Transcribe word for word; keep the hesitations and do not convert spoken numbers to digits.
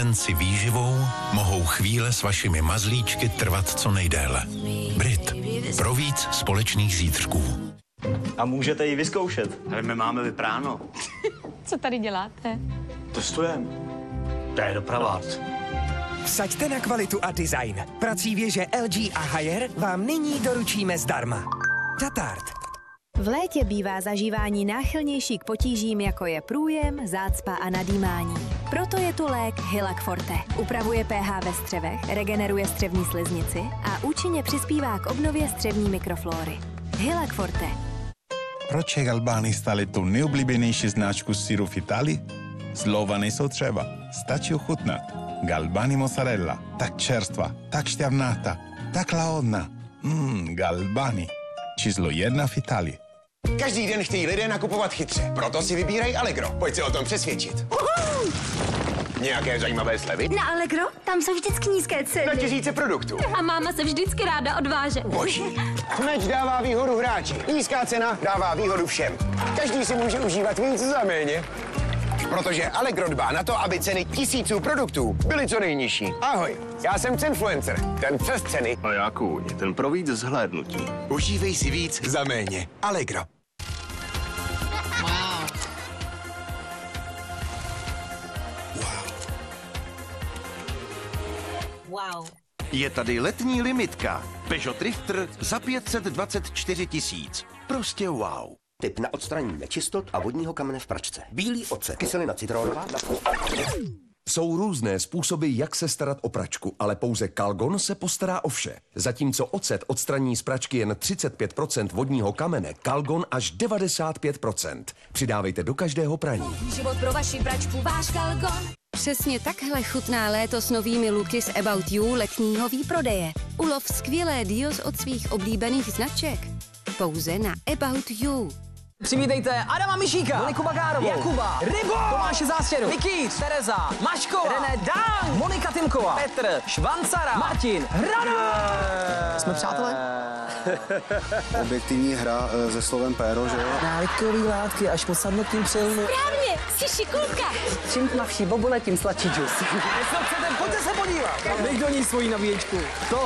si výživou mohou chvíle s vašimi mazlíčky trvat co nejdéle. Brit. Pro víc společných zítřků. A můžete ji vyzkoušet. Ale my máme vypráno. Co tady děláte? Testujeme. To je doprava. Vsaďte na kvalitu a design. Prací věže L G a Haier vám nyní doručíme zdarma. Tatart. V létě bývá zažívání náchylnější k potížím, jako je průjem, zácpa a nadýmání. Proto je tu lék Hylac Forte. Upravuje pH ve střevech, regeneruje střevní sliznici a účinně přispívá k obnově střevní mikroflóry. Hylac Forte. Proč je Galbani stali tu nejoblíbenější značku syru v Itálii? Slova nejsou třeba, stačí ochutnat. Galbani mozzarella, tak čerstva, tak šťavnatá, tak lahodná. Mmm, Galbani. Číslo jedna v Itálii. Každý den chtějí lidé nakupovat chytře, proto si vybírají Allegro. Pojď se o tom přesvědčit. Uhuu! Nějaké zajímavé slevy? Na Allegro? Tam jsou vždycky nízké ceny. Na tisíce produktů. A máma se vždycky ráda odváže. Boží. Meč dává výhodu hráči. Nízká cena dává výhodu všem. Každý si může užívat víc za méně. Protože Allegro dbá na to, aby ceny tisíců produktů byly co nejnižší. Ahoj, já jsem Cenfluencer, ten přes ceny. A já kůň, ten pro víc zhlédnutí. Užívej si víc za méně. Allegro. Wow. Je tady letní limitka. Peugeot Drifter za pět set dvacet čtyři tisíc. Prostě wow. Tip na odstranění nečistot a vodního kamene v pračce. Bílý ocet, kyselina citronová. Jsou různé způsoby, jak se starat o pračku, ale pouze Calgon se postará o vše. Zatímco ocet odstraní z pračky jen třicet pět procent vodního kamene, Calgon až devadesát pět procent. Přidávejte do každého praní. Život pro vaši pračku, váš Calgon. Přesně takhle chutná léto s novými luky z About You letního výprodeje. Ulov skvělé deals od svých oblíbených značek. Pouze na About You. Přivítejte Adama Mišíka, Moniku Bagárovou, Jakuba, Rybo, Tomáše Zástěru, Nikýř, Tereza, Maškova, René Dang, Monika Timková, Petr, Švancara, Martin, Hrada. Jsme přátelé? Objektivní hra se slovem péro, že jo? Návykový látky až po samotným přilnu. Správně, jsi šikulka. Čím tmavší bobule, tím sladší džus. Jestli chcete, pojďte se podívat. Dej do ní svoji nabíječku. To